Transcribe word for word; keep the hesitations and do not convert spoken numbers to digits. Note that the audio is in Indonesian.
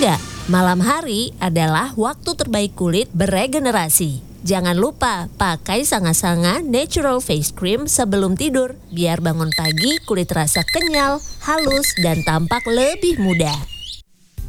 Enggak, malam hari adalah waktu terbaik kulit beregenerasi. Jangan lupa pakai Sanga-Sanga Natural Face Cream sebelum tidur, biar bangun pagi kulit terasa kenyal, halus, dan tampak lebih muda.